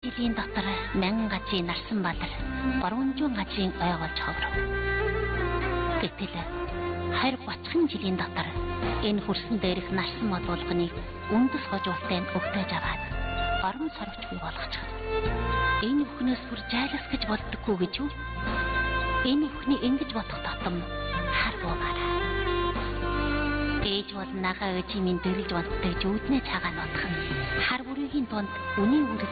жилийн дотор 1000 гажийн нарсан балар 300 гажийн ой болж ховров. Гэтэл 20 30 жилийн дотор энэ хөрсөн дээрх нарсан мод болгоныг үндэс хожуултын өгтөөж аваад орон сорвчгүй болгочих. Энэ бүхнээс бүр жайлах гэж болдоггүй гэж юу? Энэ бүхний ингэж бодох татам харгуумаарай. Ээж бол нагаа өчимийн дөрөлж боддог жүуднээ цагаан нутах нь хар бүрийн дунд үний үрэл